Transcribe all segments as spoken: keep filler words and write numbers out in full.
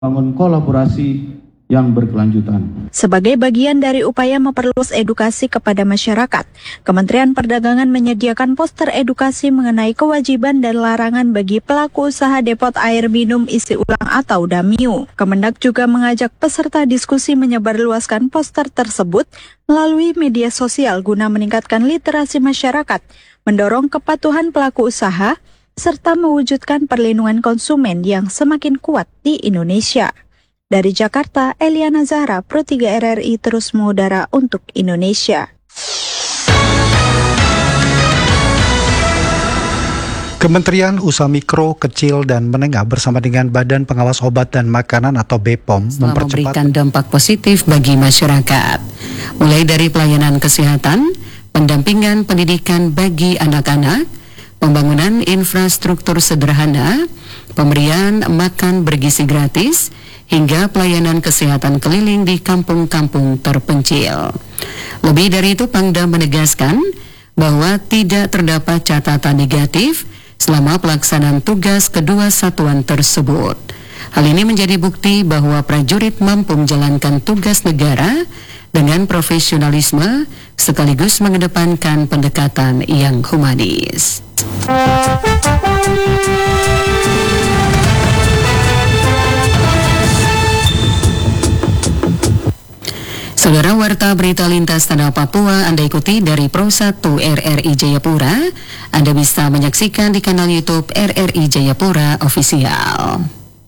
bangun kolaborasi yang berkelanjutan. Sebagai bagian dari upaya memperluas edukasi kepada masyarakat, Kementerian Perdagangan menyediakan poster edukasi mengenai kewajiban dan larangan bagi pelaku usaha depot air minum isi ulang atau Damiu. Kemendak juga mengajak peserta diskusi menyebarluaskan poster tersebut melalui media sosial guna meningkatkan literasi masyarakat, mendorong kepatuhan pelaku usaha, serta mewujudkan perlindungan konsumen yang semakin kuat di Indonesia. Dari Jakarta, Eliana Zahra, Pro tiga R R I terus mengudara untuk Indonesia. Kementerian Usaha Mikro, Kecil, dan Menengah bersama dengan Badan Pengawas Obat dan Makanan atau B P O M mempercepat memberikan dampak positif bagi masyarakat, mulai dari pelayanan kesehatan, pendampingan pendidikan bagi anak-anak, pembangunan infrastruktur sederhana, pemberian makan bergizi gratis, hingga pelayanan kesehatan keliling di kampung-kampung terpencil. Lebih dari itu, Pangdam menegaskan bahwa tidak terdapat catatan negatif selama pelaksanaan tugas kedua satuan tersebut. Hal ini menjadi bukti bahwa prajurit mampu menjalankan tugas negara dengan profesionalisme sekaligus mengedepankan pendekatan yang humanis. Saudara, warta berita lintas tanah Papua Anda ikuti dari Pro satu R R I Jayapura. Anda bisa menyaksikan di kanal YouTube R R I Jayapura Official.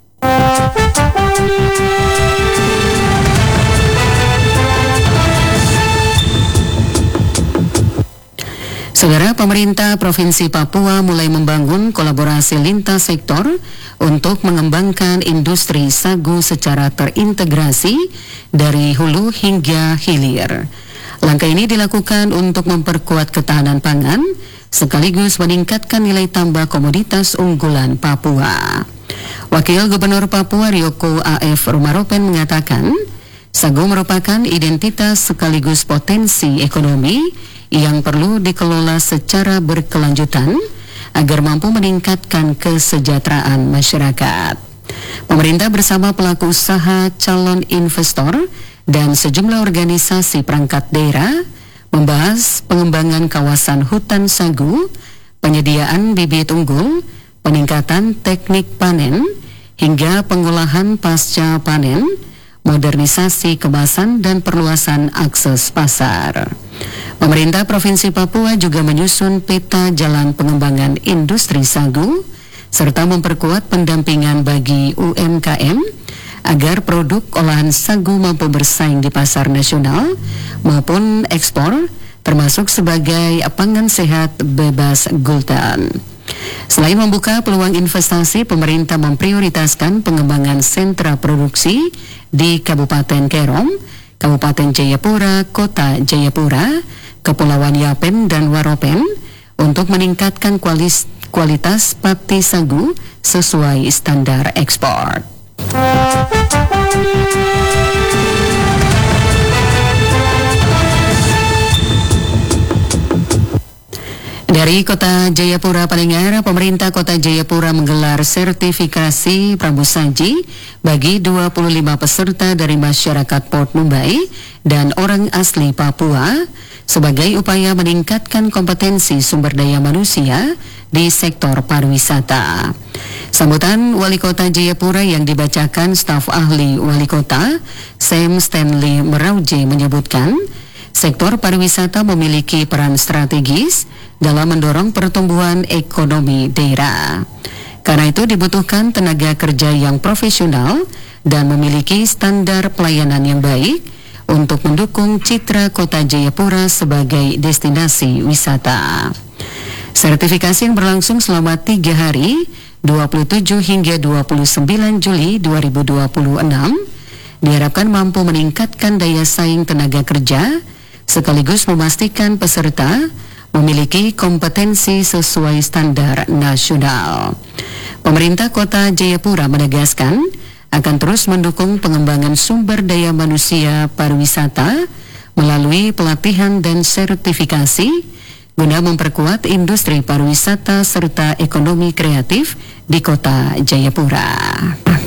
Saudara, pemerintah Provinsi Papua mulai membangun kolaborasi lintas sektor untuk mengembangkan industri sagu secara terintegrasi dari hulu hingga hilir. Langkah ini dilakukan untuk memperkuat ketahanan pangan sekaligus meningkatkan nilai tambah komoditas unggulan Papua. Wakil Gubernur Papua Ryoko A F Rumaropen mengatakan, sagu merupakan identitas sekaligus potensi ekonomi yang perlu dikelola secara berkelanjutan agar mampu meningkatkan kesejahteraan masyarakat. Pemerintah bersama pelaku usaha, calon investor, dan sejumlah organisasi perangkat daerah membahas pengembangan kawasan hutan sagu, penyediaan bibit unggul, peningkatan teknik panen, hingga pengolahan pasca panen, modernisasi kemasan, dan perluasan akses pasar. Pemerintah Provinsi Papua juga menyusun peta jalan pengembangan industri sagu serta memperkuat pendampingan bagi U M K M agar produk olahan sagu mampu bersaing di pasar nasional maupun ekspor, termasuk sebagai pangan sehat bebas gluten. Selain membuka peluang investasi, pemerintah memprioritaskan pengembangan sentra produksi di Kabupaten Kerom, Kabupaten Jayapura, Kota Jayapura, Kepulauan Yapen, dan Waropen untuk meningkatkan kualis, kualitas pati sagu sesuai standar ekspor. Dari Kota Jayapura, pendengar, pemerintah Kota Jayapura menggelar sertifikasi pramusaji bagi dua puluh lima peserta dari masyarakat Port Numbai dan orang asli Papua sebagai upaya meningkatkan kompetensi sumber daya manusia di sektor pariwisata. Sambutan Wali Kota Jayapura yang dibacakan staf ahli Wali Kota, Sam Stanley Merauje, menyebutkan sektor pariwisata memiliki peran strategis dalam mendorong pertumbuhan ekonomi daerah. Karena itu dibutuhkan tenaga kerja yang profesional dan memiliki standar pelayanan yang baik untuk mendukung citra Kota Jayapura sebagai destinasi wisata. Sertifikasi yang berlangsung selama tiga hari, dua puluh tujuh hingga dua puluh sembilan Juli dua ribu dua puluh enam, diharapkan mampu meningkatkan daya saing tenaga kerja, sekaligus memastikan peserta memiliki kompetensi sesuai standar nasional. Pemerintah Kota Jayapura menegaskan akan terus mendukung pengembangan sumber daya manusia pariwisata melalui pelatihan dan sertifikasi guna memperkuat industri pariwisata serta ekonomi kreatif di Kota Jayapura.